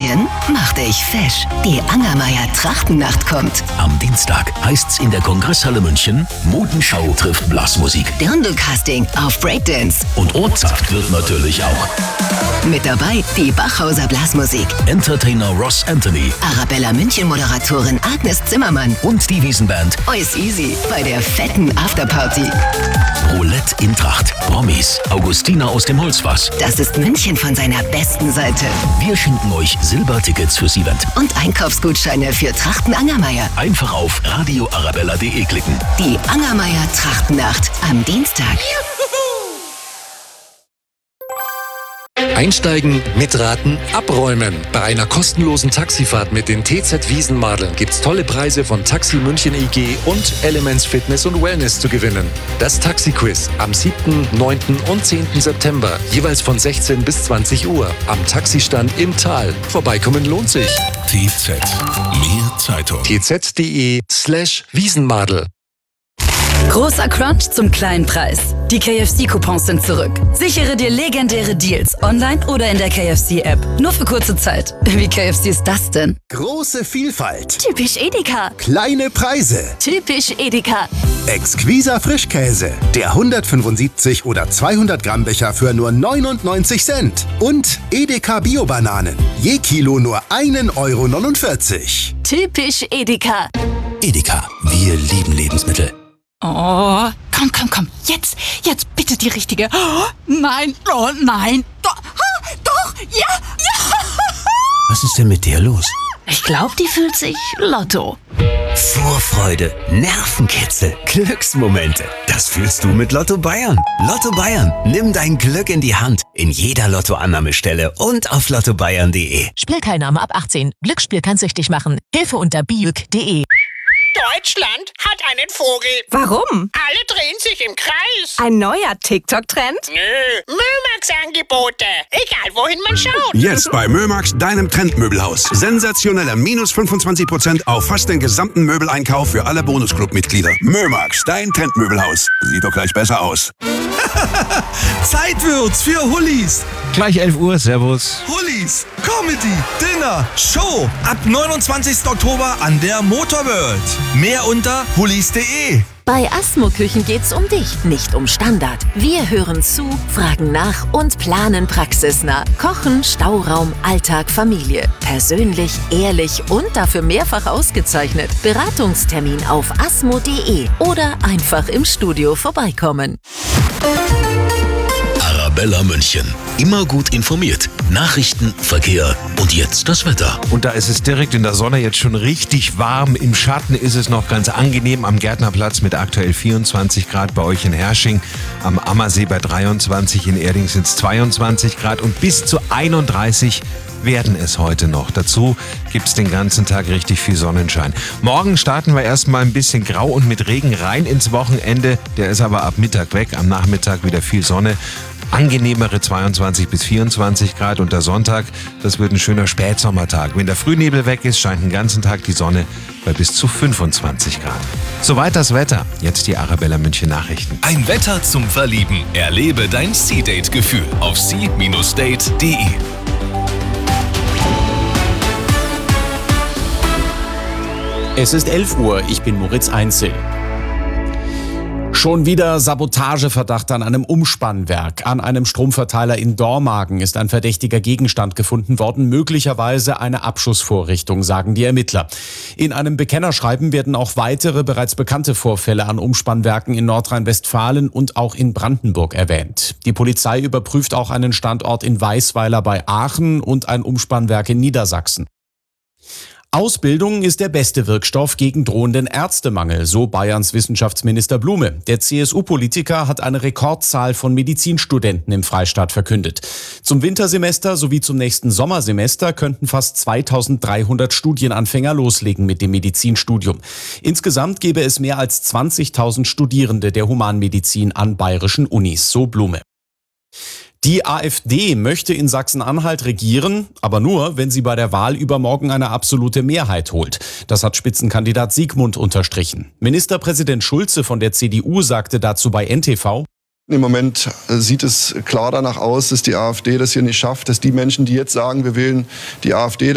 München, mach dich fesch. Die Angermayer Trachtennacht kommt. Am Dienstag heißt's in der Kongresshalle München, Modenschau trifft Blasmusik. Dirndl-Casting auf Breakdance. Und Ortssaft wird natürlich auch. Mit dabei die Bachhauser Blasmusik. Entertainer Ross Anthony. Arabella München-Moderatorin Agnes Zimmermann. Und die Wiesenband Ois Easy bei der fetten Afterparty. Roulette in Tracht. Promis. Augustina aus dem Holzfass. Das ist München von seiner besten Seite. Wir schenken euch Silbertickets fürs Event. Und Einkaufsgutscheine für Trachten Angermayer. Einfach auf radioarabella.de klicken. Die Angermayer Trachtennacht am Dienstag. Einsteigen, mitraten, abräumen. Bei einer kostenlosen Taxifahrt mit den TZ Wiesenmadeln gibt's tolle Preise von Taxi München IG und Elements Fitness und Wellness zu gewinnen. Das Taxi-Quiz am 7., 9. und 10. September, jeweils von 16 bis 20 Uhr am Taxistand im Tal. Vorbeikommen lohnt sich. TZ. Mehr Zeitung. tz.de/Wiesenmadel. Großer Crunch zum kleinen Preis. Die KFC-Coupons sind zurück. Sichere dir legendäre Deals online oder in der KFC-App. Nur für kurze Zeit. Wie KFC ist das denn? Große Vielfalt. Typisch Edeka. Kleine Preise. Typisch Edeka. Exquiser Frischkäse. Der 175 oder 200 Gramm Becher für nur 99 Cent. Und Edeka Bio-Bananen. Je Kilo nur 1,49 €. Typisch Edeka. Edeka. Wir lieben Lebensmittel. Oh, komm. Jetzt bitte die richtige. Oh, nein. Doch, ja. Was ist denn mit der los? Ich glaube, die fühlt sich Lotto. Vorfreude, Nervenkitzel, Glücksmomente. Das fühlst du mit Lotto Bayern. Lotto Bayern. Nimm dein Glück in die Hand. In jeder Lottoannahmestelle und auf lottobayern.de. Spielteilnahme ab 18. Glücksspiel kann süchtig machen. Hilfe unter biüg.de. Deutschland hat einen Vogel. Warum? Alle drehen sich im Kreis. Ein neuer TikTok-Trend? Nö, Mömax-Angebote. Egal, wohin man schaut. Jetzt bei Mömax, deinem Trendmöbelhaus. Sensationelle minus 25% auf fast den gesamten Möbeleinkauf für alle Bonusclub-Mitglieder. Mömax, dein Trendmöbelhaus. Sieht doch gleich besser aus. Zeit wird's für Hullis. Gleich 11 Uhr, servus. Hullis, Comedy, Dinner, Show. Ab 29. Oktober an der Motorworld. Mehr unter hullis.de. Bei Asmo Küchen geht's um dich, nicht um Standard. Wir hören zu, fragen nach und planen praxisnah. Kochen, Stauraum, Alltag, Familie. Persönlich, ehrlich und dafür mehrfach ausgezeichnet. Beratungstermin auf asmo.de oder einfach im Studio vorbeikommen. Arabella München. Immer gut informiert. Nachrichten, Verkehr und jetzt das Wetter. Und da ist es direkt in der Sonne jetzt schon richtig warm. Im Schatten ist es noch ganz angenehm am Gärtnerplatz mit aktuell 24 Grad bei euch in Hersching. Am Ammersee bei 23, in Erding sind es 22 Grad und bis zu 31 werden es heute noch. Dazu gibt es den ganzen Tag richtig viel Sonnenschein. Morgen starten wir erstmal ein bisschen grau und mit Regen rein ins Wochenende. Der ist aber ab Mittag weg. Am Nachmittag wieder viel Sonne. Angenehmere 22 bis 24 Grad und der Sonntag, das wird ein schöner Spätsommertag. Wenn der Frühnebel weg ist, scheint den ganzen Tag die Sonne bei bis zu 25 Grad. Soweit das Wetter. Jetzt die Arabella München Nachrichten. Ein Wetter zum Verlieben. Erlebe dein Sea-Date-Gefühl auf sea-date.de. Es ist 11 Uhr, ich bin Moritz Einzel. Schon wieder Sabotageverdacht an einem Umspannwerk. An einem Stromverteiler in Dormagen ist ein verdächtiger Gegenstand gefunden worden, möglicherweise eine Abschussvorrichtung, sagen die Ermittler. In einem Bekennerschreiben werden auch weitere bereits bekannte Vorfälle an Umspannwerken in Nordrhein-Westfalen und auch in Brandenburg erwähnt. Die Polizei überprüft auch einen Standort in Weißweiler bei Aachen und ein Umspannwerk in Niedersachsen. Ausbildung ist der beste Wirkstoff gegen drohenden Ärztemangel, so Bayerns Wissenschaftsminister Blume. Der CSU-Politiker hat eine Rekordzahl von Medizinstudenten im Freistaat verkündet. Zum Wintersemester sowie zum nächsten Sommersemester könnten fast 2300 Studienanfänger loslegen mit dem Medizinstudium. Insgesamt gäbe es mehr als 20.000 Studierende der Humanmedizin an bayerischen Unis, so Blume. Die AfD möchte in Sachsen-Anhalt regieren, aber nur, wenn sie bei der Wahl übermorgen eine absolute Mehrheit holt. Das hat Spitzenkandidat Siegmund unterstrichen. Ministerpräsident Schulze von der CDU sagte dazu bei NTV: Im Moment sieht es klar danach aus, dass die AfD das hier nicht schafft, dass die Menschen, die jetzt sagen, wir wählen die AfD,